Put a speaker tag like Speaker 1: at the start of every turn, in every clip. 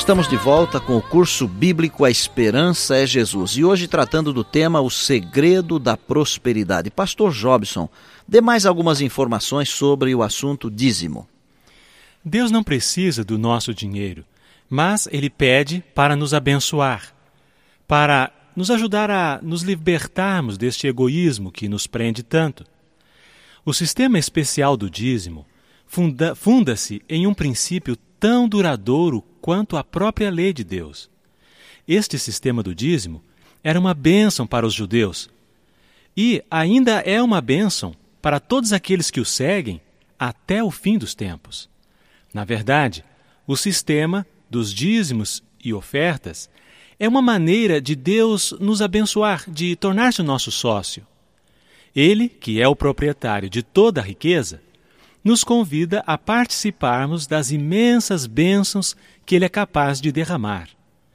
Speaker 1: Estamos de volta com o curso bíblico A Esperança é Jesus e hoje tratando do tema O Segredo da Prosperidade. Pastor Jobson, dê mais algumas informações sobre o assunto dízimo.
Speaker 2: Deus não precisa do nosso dinheiro, mas Ele pede para nos abençoar, para nos ajudar a nos libertarmos deste egoísmo que nos prende tanto. O sistema especial do dízimo funda-se em um princípio tão duradouro quanto a própria lei de Deus. Este sistema do dízimo era uma bênção para os judeus e ainda é uma bênção para todos aqueles que o seguem até o fim dos tempos. Na verdade, o sistema dos dízimos e ofertas é uma maneira de Deus nos abençoar, de tornar-se o nosso sócio. Ele, que é o proprietário de toda a riqueza, nos convida a participarmos das imensas bênçãos que Ele é capaz de derramar.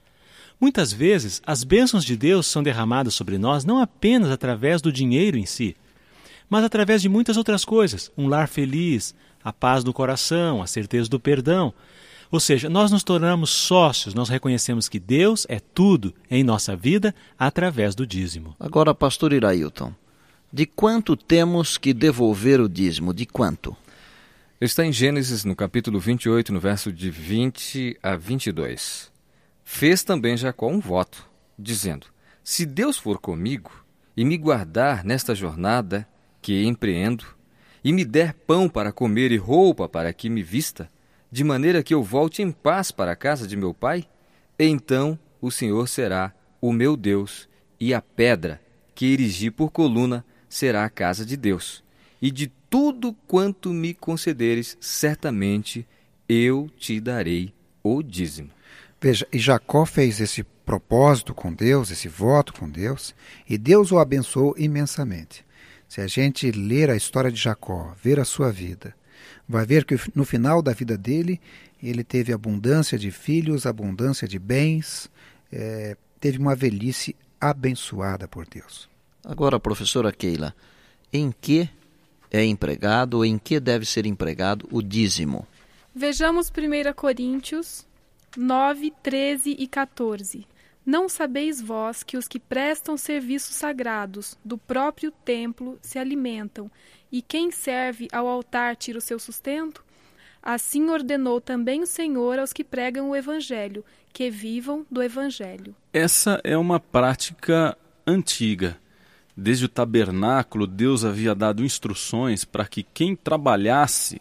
Speaker 2: Muitas vezes, as bênçãos de Deus são derramadas sobre nós não apenas através do dinheiro em si, mas através de muitas outras coisas, um lar feliz, a paz no coração, a certeza do perdão. Ou seja, nós nos tornamos sócios, nós reconhecemos que Deus é tudo em nossa vida através do dízimo.
Speaker 1: Agora, pastor Irailton, de quanto temos que devolver o dízimo? De quanto?
Speaker 3: Está em Gênesis, no capítulo 28, no verso de 20 a 22. Fez também Jacó um voto, dizendo: se Deus for comigo e me guardar nesta jornada que empreendo, e me der pão para comer e roupa para que me vista, de maneira que eu volte em paz para a casa de meu pai, então o Senhor será o meu Deus, e a pedra que erigi por coluna será a casa de Deus. E de tudo quanto me concederes, certamente eu te darei o dízimo.
Speaker 4: Veja, e Jacó fez esse propósito com Deus, esse voto com Deus, e Deus o abençoou imensamente. Se a gente ler a história de Jacó, ver a sua vida, vai ver que no final da vida dele, ele teve abundância de filhos, abundância de bens, teve uma velhice abençoada por Deus.
Speaker 1: Agora, professora Keila, em que é empregado ou em que deve ser empregado o dízimo?
Speaker 5: Vejamos 1 Coríntios 9, 13 e 14. Não sabeis vós que os que prestam serviços sagrados do próprio templo se alimentam, e quem serve ao altar tira o seu sustento? Assim ordenou também o Senhor aos que pregam o Evangelho, que vivam do Evangelho.
Speaker 6: Essa é uma prática antiga. Desde o tabernáculo, Deus havia dado instruções para que quem trabalhasse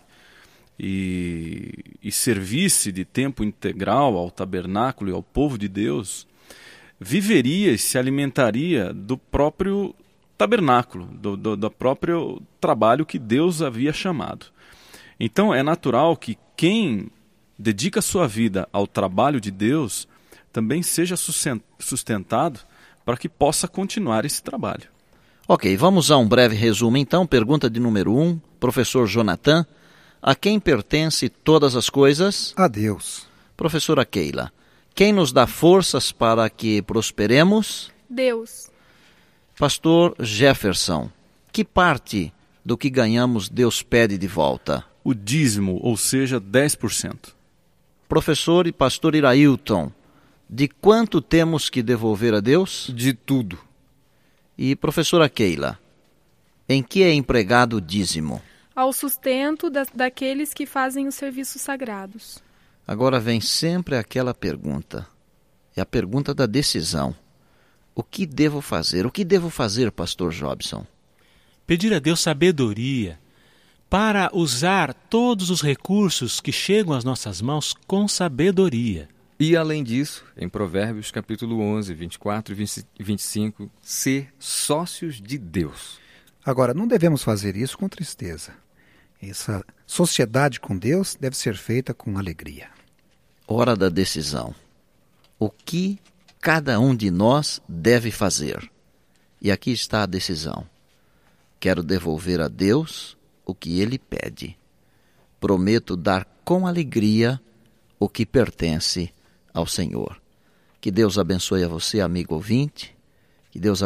Speaker 6: e servisse de tempo integral ao tabernáculo e ao povo de Deus, viveria e se alimentaria do próprio tabernáculo, do próprio trabalho que Deus havia chamado. Então é natural que quem dedica sua vida ao trabalho de Deus também seja sustentado para que possa continuar esse trabalho.
Speaker 1: Ok, vamos a um breve resumo então. Pergunta de número 1, professor Jonathan. A quem pertence todas as coisas?
Speaker 4: A Deus.
Speaker 1: Professora Keila. Quem nos dá forças para que prosperemos?
Speaker 5: Deus.
Speaker 1: Pastor Jefferson. Que parte do que ganhamos Deus pede de volta?
Speaker 6: O dízimo, ou seja, 10%.
Speaker 1: Professor e pastor Irailton. De quanto temos que devolver a Deus?
Speaker 3: De tudo.
Speaker 1: E professora Keila, em que é empregado o dízimo?
Speaker 5: Ao sustento daqueles que fazem os serviços sagrados.
Speaker 1: Agora vem sempre aquela pergunta, é a pergunta da decisão. O que devo fazer? O que devo fazer, pastor Jobson?
Speaker 2: Pedir a Deus sabedoria para usar todos os recursos que chegam às nossas mãos com sabedoria.
Speaker 3: E além disso, em Provérbios capítulo 11, 24 e 25, ser sócios de Deus.
Speaker 4: Agora, não devemos fazer isso com tristeza. Essa sociedade com Deus deve ser feita com alegria.
Speaker 1: Hora da decisão. O que cada um de nós deve fazer? E aqui está a decisão. Quero devolver a Deus o que Ele pede. Prometo dar com alegria o que pertence ao Senhor. Que Deus abençoe a você, amigo ouvinte. Que Deus